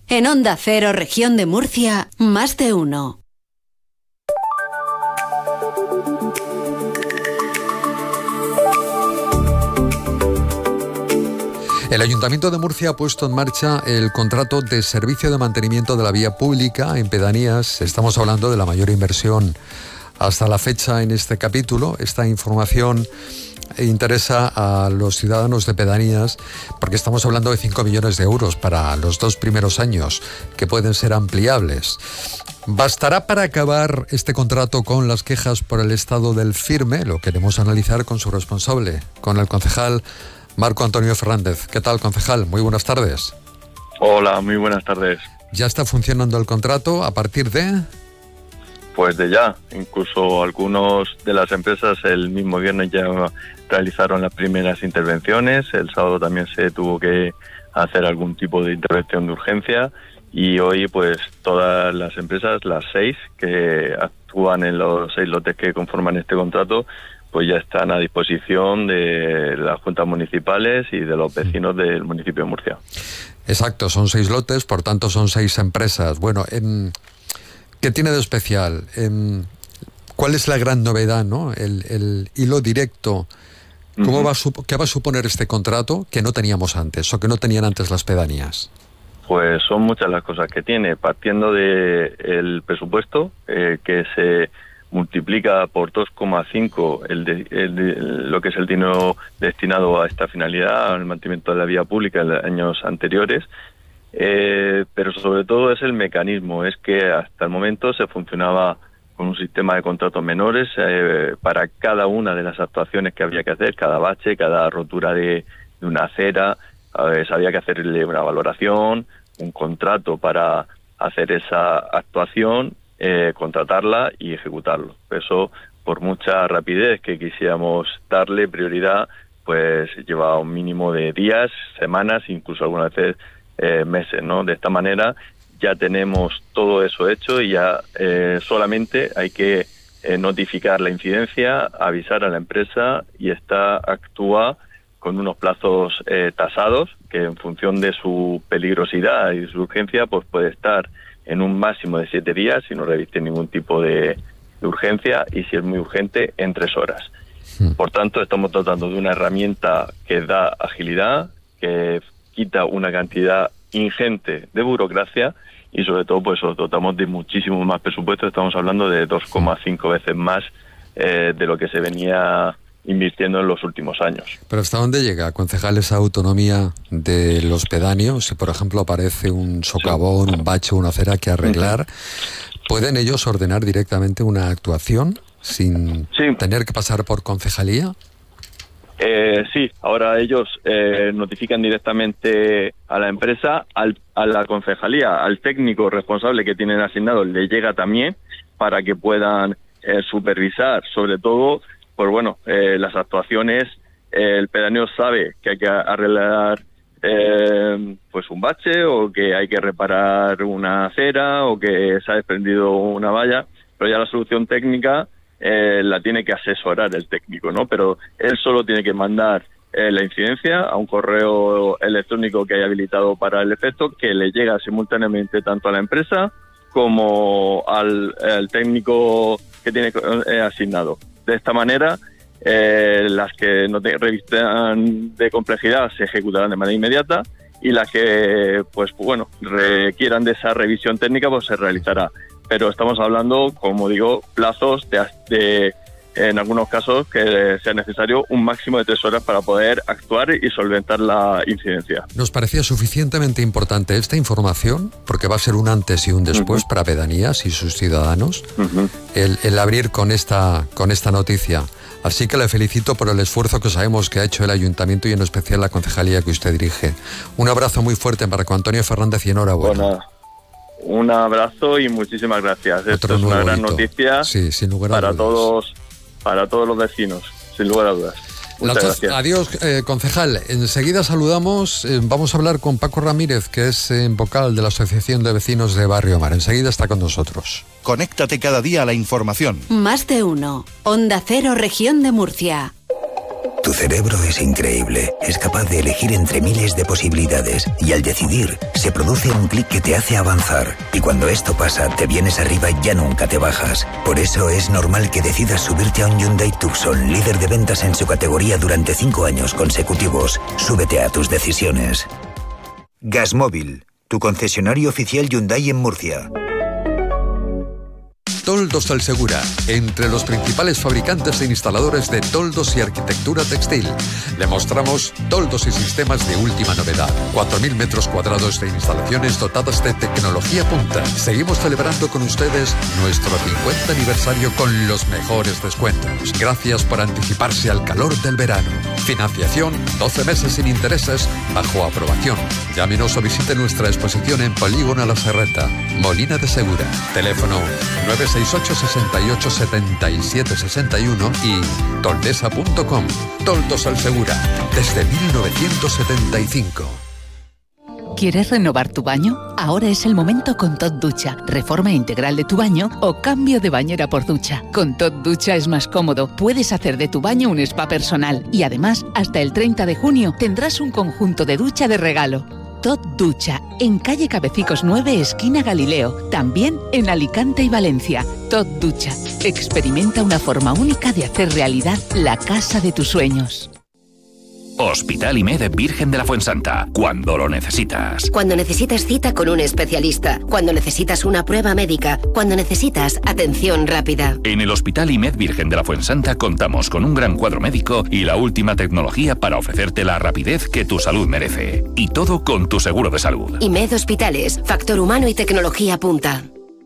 En Onda Cero, Región de Murcia, Más de Uno. El Ayuntamiento de Murcia ha puesto en marcha el contrato de servicio de mantenimiento de la vía pública en pedanías. Estamos hablando de la mayor inversión hasta la fecha en este capítulo. Esta información interesa a los ciudadanos de pedanías porque estamos hablando de 5 millones de euros para los 2 primeros años, que pueden ser ampliables. ¿Bastará para acabar este contrato con las quejas por el estado del firme? Lo queremos analizar con su responsable, con el concejal Marco Antonio Fernández. ¿Qué tal, concejal? Muy buenas tardes. Hola, muy buenas tardes. ¿Ya está funcionando el contrato a partir de...? Pues de ya, incluso algunos de las empresas el mismo viernes ya realizaron las primeras intervenciones, el sábado también se tuvo que hacer algún tipo de intervención de urgencia y hoy pues todas las empresas, las 6 que actúan en los 6 lotes que conforman este contrato, pues ya están a disposición de las juntas municipales y de los vecinos del municipio de Murcia. Exacto, son 6 lotes, por tanto son 6 empresas. Bueno, ¿qué tiene de especial? ¿Cuál es la gran novedad, no? El hilo directo. ¿Qué va a suponer este contrato que no teníamos antes o que no tenían antes las pedanías? Pues son muchas las cosas que tiene, partiendo del presupuesto que se multiplica por 2,5 lo que es el dinero destinado a esta finalidad, al mantenimiento de la vía pública en los años anteriores. Pero sobre todo es el mecanismo, es que hasta el momento se funcionaba con un sistema de contratos menores para cada una de las actuaciones que había que hacer, cada bache, cada rotura de una acera, había que hacerle una valoración, un contrato para hacer esa actuación, contratarla y ejecutarlo. Eso, por mucha rapidez que quisiéramos darle prioridad, pues lleva un mínimo de días, semanas, incluso algunas veces meses, ¿no? De esta manera ya tenemos todo eso hecho y ya solamente hay que notificar la incidencia, avisar a la empresa y esta actúa con unos plazos tasados que en función de su peligrosidad y su urgencia pues puede estar en un máximo de 7 días si no reviste ningún tipo de urgencia y si es muy urgente en 3 horas. Por tanto, estamos tratando de una herramienta que da agilidad, que quita una cantidad ingente de burocracia y sobre todo pues os dotamos de muchísimo más presupuesto. Estamos hablando de 2,5 veces más de lo que se venía invirtiendo en los últimos años. Pero ¿hasta dónde llega, concejal, esa autonomía de los pedáneos? Si por ejemplo aparece un socavón, un bache, una acera que arreglar, ¿pueden ellos ordenar directamente una actuación sin tener que pasar por concejalía? Sí, ahora ellos notifican directamente a la empresa, a la concejalía, al técnico responsable que tienen asignado, le llega también para que puedan supervisar, sobre todo, pues bueno, las actuaciones. El pedáneo sabe que hay que arreglar pues un bache o que hay que reparar una acera o que se ha desprendido una valla, pero ya la solución técnica la tiene que asesorar el técnico, ¿no? Pero él solo tiene que mandar la incidencia a un correo electrónico que hay habilitado para el efecto, que le llega simultáneamente tanto a la empresa como al técnico que tiene asignado. De esta manera, las que no revistan de complejidad se ejecutarán de manera inmediata y las que, pues bueno, requieran de esa revisión técnica, pues se realizará. Pero estamos hablando, como digo, plazos de en algunos casos que sea necesario un máximo de 3 horas para poder actuar y solventar la incidencia. Nos parecía suficientemente importante esta información, porque va a ser un antes y un después para pedanías y sus ciudadanos, el abrir con esta noticia. Así que le felicito por el esfuerzo que sabemos que ha hecho el Ayuntamiento y en especial la concejalía que usted dirige. Un abrazo muy fuerte, Marco Antonio Fernández, y enhorabuena. Bueno, un abrazo y muchísimas gracias. Esto es una gran noticia para todos los vecinos, sin lugar a dudas. Muchas gracias. Adiós, concejal. Enseguida saludamos, vamos a hablar con Paco Ramírez, que es vocal de la Asociación de Vecinos de Barrio Mar. Enseguida está con nosotros. Conéctate cada día a la información. Más de Uno. Onda Cero, Región de Murcia. Tu cerebro es increíble, es capaz de elegir entre miles de posibilidades y al decidir se produce un clic que te hace avanzar. Y cuando esto pasa, te vienes arriba y ya nunca te bajas. Por eso es normal que decidas subirte a un Hyundai Tucson, líder de ventas en su categoría durante 5 años consecutivos. Súbete a tus decisiones. Gasmóvil, tu concesionario oficial Hyundai en Murcia. Toldos El Segura, entre los principales fabricantes e instaladores de toldos y arquitectura textil. Le mostramos toldos y sistemas de última novedad. 4.000 metros cuadrados de instalaciones dotadas de tecnología punta. Seguimos celebrando con ustedes nuestro 50 aniversario con los mejores descuentos. Gracias por anticiparse al calor del verano. Financiación, 12 meses sin intereses, bajo aprobación. Llámenos o visite nuestra exposición en Polígono La Serreta, Molina de Segura. Teléfono 968 68 77 61 y toldesa.com. Toldos El Segura, desde 1975. ¿Quieres renovar tu baño? Ahora es el momento con Tot Ducha. Reforma integral de tu baño o cambio de bañera por ducha. Con Tot Ducha es más cómodo. Puedes hacer de tu baño un spa personal. Y además, hasta el 30 de junio tendrás un conjunto de ducha de regalo. Tot Ducha, en calle Cabecicos 9, esquina Galileo. También en Alicante y Valencia. Tot Ducha. Experimenta una forma única de hacer realidad la casa de tus sueños. Hospital IMED Virgen de la Fuensanta, cuando lo necesitas. Cuando necesitas cita con un especialista, cuando necesitas una prueba médica, cuando necesitas atención rápida. En el Hospital IMED Virgen de la Fuensanta contamos con un gran cuadro médico y la última tecnología para ofrecerte la rapidez que tu salud merece. Y todo con tu seguro de salud. IMED Hospitales, factor humano y tecnología punta.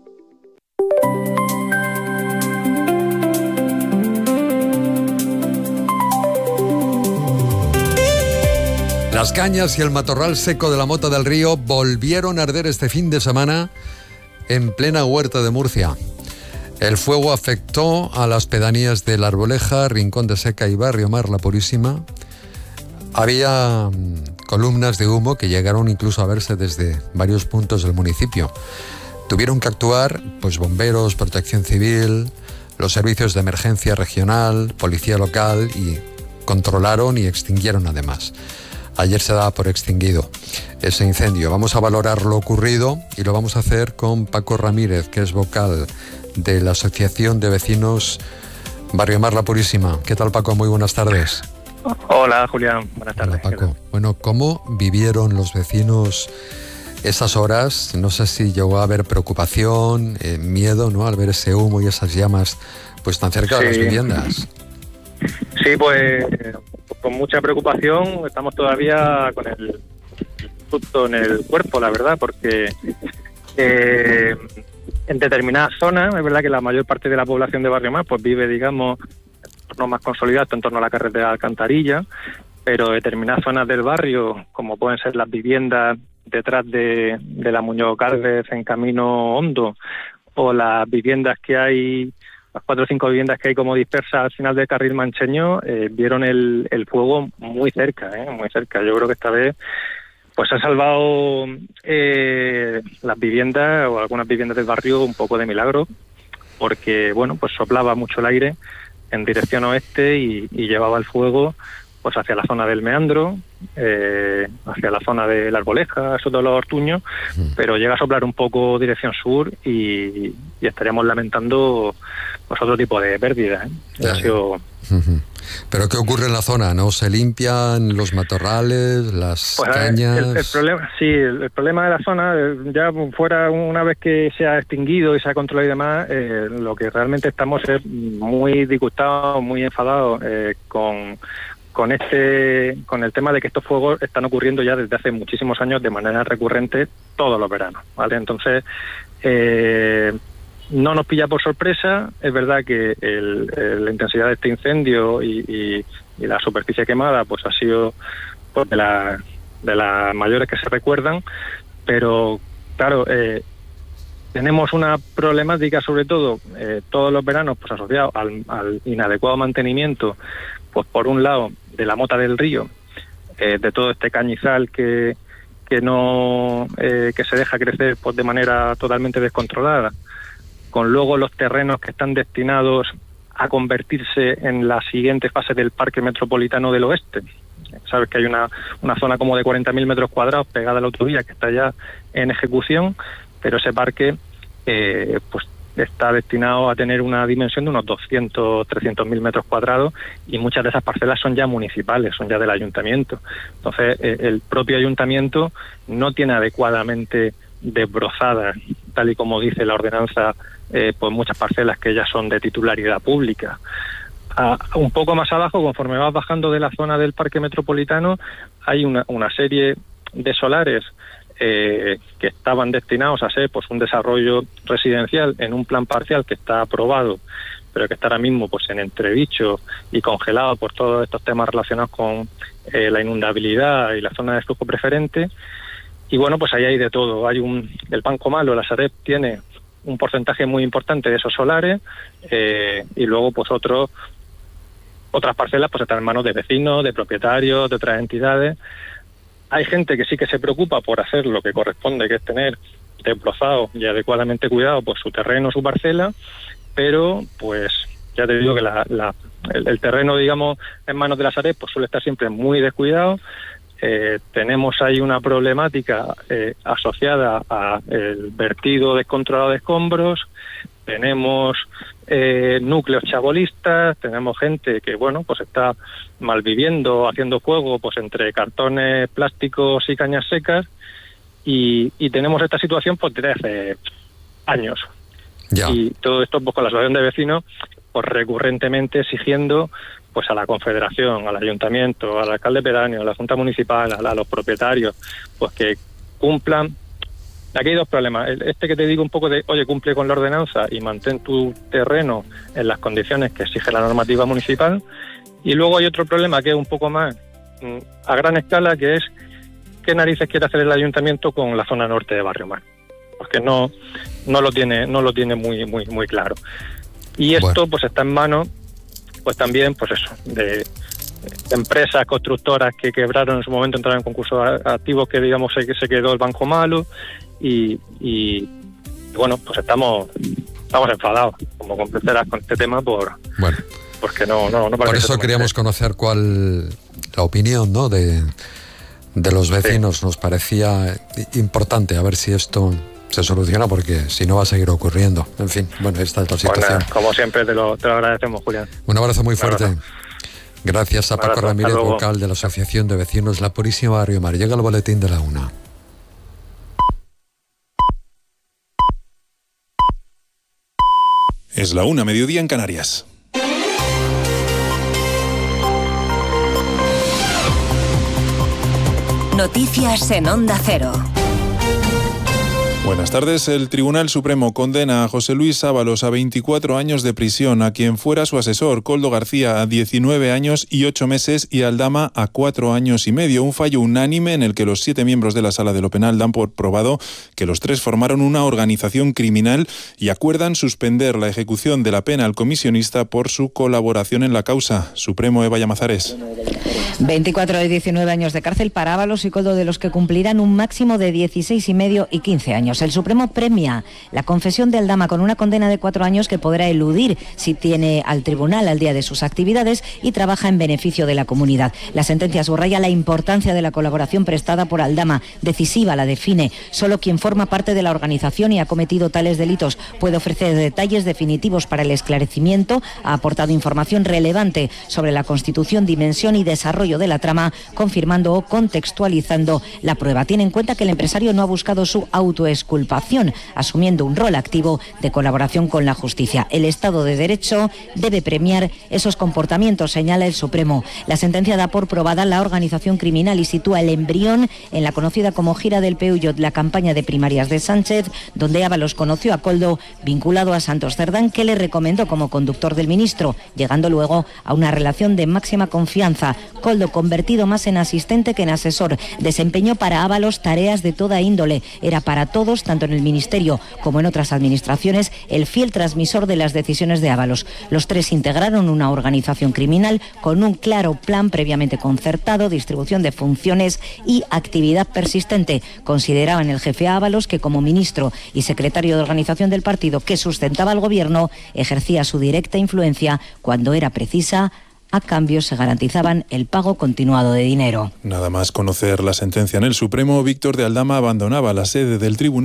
Las cañas y el matorral seco de la Mota del Río volvieron a arder este fin de semana en plena huerta de Murcia. El fuego afectó a las pedanías de La Arboleja, Rincón de Seca y Barrio Mar La Purísima. Había columnas de humo que llegaron incluso a verse desde varios puntos del municipio. Tuvieron que actuar bomberos, protección civil, los servicios de emergencia regional, policía local y controlaron y extinguieron además. Ayer se daba por extinguido ese incendio. Vamos a valorar lo ocurrido y lo vamos a hacer con Paco Ramírez, que es vocal de la Asociación de Vecinos Barrio Mar La Purísima. ¿Qué tal, Paco? Muy buenas tardes. Hola, Julián. Buenas tardes. Hola, Paco. Bueno, ¿cómo vivieron los vecinos esas horas? No sé si llegó a haber preocupación, miedo, ¿no?, al ver ese humo y esas llamas tan cerca de las viviendas. Sí, pues con mucha preocupación. Estamos todavía con el susto en el cuerpo, la verdad, porque en determinadas zonas, es verdad que la mayor parte de la población de Barrio Mar vive, digamos, en entornos más consolidados, en torno a la carretera de Alcantarilla, pero determinadas zonas del barrio, como pueden ser las viviendas detrás de la Muñoz Gálvez en Camino Hondo, o las viviendas que hay, las 4 o 5 viviendas que hay como dispersas al final del carril mancheño, vieron el fuego muy cerca, muy cerca. Yo creo que esta vez se han salvado las viviendas o algunas viviendas del barrio un poco de milagro, porque soplaba mucho el aire en dirección oeste y llevaba el fuego hacia la zona del Meandro, hacia la zona de La Arboleja, eso de los Ortuños, pero llega a soplar un poco dirección sur y estaríamos lamentando otro tipo de pérdidas. ¿Pero qué ocurre en la zona? ¿No se limpian los matorrales, las cañas? El problema de la zona, ya fuera una vez que se ha extinguido y se ha controlado y demás, lo que realmente estamos es muy disgustados, muy enfadados con el tema de que estos fuegos están ocurriendo ya desde hace muchísimos años de manera recurrente todos los veranos, ¿vale? Entonces, no nos pilla por sorpresa. Es verdad que la intensidad de este incendio y la superficie quemada ha sido de las mayores que se recuerdan, pero claro, tenemos una problemática sobre todo todos los veranos asociados al inadecuado mantenimiento, por un lado de la Mota del Río, de todo este cañizal que se deja crecer de manera totalmente descontrolada, con luego los terrenos que están destinados a convertirse en la siguiente fase del Parque Metropolitano del Oeste. Sabes que hay una zona como de 40.000 metros cuadrados pegada a la autovía que está ya en ejecución, pero ese parque pues está destinado a tener una dimensión de unos 300.000 metros cuadrados, y muchas de esas parcelas son ya municipales, son ya del ayuntamiento. Entonces, el propio ayuntamiento no tiene adecuadamente desbrozadas, tal y como dice la ordenanza, pues muchas parcelas que ya son de titularidad pública. Un poco más abajo, conforme vas bajando de la zona del Parque Metropolitano, hay una serie de solares que estaban destinados a ser pues un desarrollo residencial en un plan parcial que está aprobado, pero que está ahora mismo pues en entredicho y congelado por todos estos temas relacionados con la inundabilidad y la zona de flujo preferente. Y bueno, pues ahí hay de todo. El Banco Malo, la Sareb, tiene un porcentaje muy importante de esos solares, y luego pues otras parcelas pues están en manos de vecinos, de propietarios, de otras entidades. Hay gente que sí que se preocupa por hacer lo que corresponde, que es tener desbrozado y adecuadamente cuidado pues su terreno, su parcela, pero pues ya te digo que el terreno, digamos, en manos de la Sareb pues suele estar siempre muy descuidado. Tenemos ahí una problemática asociada a el vertido descontrolado de escombros, tenemos núcleos chabolistas, tenemos gente que, bueno, pues está malviviendo, haciendo fuego pues entre cartones, plásticos y cañas secas, y tenemos esta situación pues desde hace años. Ya. Y todo esto pues con la asociación de vecinos pues recurrentemente exigiendo pues a la Confederación, al Ayuntamiento, al alcalde pedáneo, a la Junta Municipal, a los propietarios, pues que cumplan. Aquí hay dos problemas. Que te digo un poco de, oye, cumple con la ordenanza y mantén tu terreno en las condiciones que exige la normativa municipal. Y luego hay otro problema que es un poco más a gran escala, que es qué narices quiere hacer el ayuntamiento con la zona norte de Barrio Mar, porque no lo tiene muy claro. Y esto pues está en manos pues también pues eso de empresas constructoras que quebraron en su momento, entraron en concursos activos que digamos se quedó el Banco Malo, y bueno, pues estamos enfadados como comprenderás con este tema porque no por eso queríamos conocer la opinión, ¿no?, de los vecinos. Sí. Nos parecía importante a ver si esto se soluciona, porque si no va a seguir ocurriendo. En fin, bueno, esta es la situación. Bueno, como siempre te lo agradecemos, Julián. Un abrazo muy fuerte. Gracias a Paco Ramírez, vocal de la Asociación de Vecinos La Purísima Barrio Mar. Llega el boletín de la 1. Es la 1, mediodía en Canarias. Noticias en Onda Cero. Buenas tardes. El Tribunal Supremo condena a José Luis Ábalos a 24 años de prisión, a quien fuera su asesor, Koldo García, a 19 años y 8 meses y Aldama a 4 años y medio. Un fallo unánime en el que los 7 miembros de la Sala de lo Penal dan por probado que los 3 formaron una organización criminal y acuerdan suspender la ejecución de la pena al comisionista por su colaboración en la causa. Supremo, Eva Llamazares. 24 y 19 años de cárcel para Ábalos y Koldo, de los que cumplirán un máximo de 16 y medio y 15 años. El Supremo premia la confesión de Aldama con una condena de 4 años que podrá eludir si tiene al tribunal al día de sus actividades y trabaja en beneficio de la comunidad. La sentencia subraya la importancia de la colaboración prestada por Aldama. Decisiva la define. Solo quien forma parte de la organización y ha cometido tales delitos puede ofrecer detalles definitivos para el esclarecimiento. Ha aportado información relevante sobre la constitución, dimensión y desarrollo de la trama, confirmando o contextualizando la prueba. Tiene en cuenta que el empresario no ha buscado su autoexculpación, asumiendo un rol activo de colaboración con la justicia. El Estado de Derecho debe premiar esos comportamientos, señala el Supremo. La sentencia da por probada la organización criminal y sitúa el embrión en la conocida como gira del Peuyot, la campaña de primarias de Sánchez, donde Ábalos conoció a Koldo vinculado a Santos Cerdán, que le recomendó como conductor del ministro, llegando luego a una relación de máxima confianza. Koldo, convertido más en asistente que en asesor, desempeñó para Ábalos tareas de toda índole. Era para todos Ábalos, tanto en el Ministerio como en otras administraciones, el fiel transmisor de las decisiones de Ábalos. Los tres integraron una organización criminal con un claro plan previamente concertado, distribución de funciones y actividad persistente. Consideraban el jefe Ábalos que como ministro y secretario de organización del partido que sustentaba al gobierno, ejercía su directa influencia cuando era precisa. A cambio se garantizaban el pago continuado de dinero. Nada más conocer la sentencia en el Supremo, Víctor de Aldama abandonaba la sede del tribunal.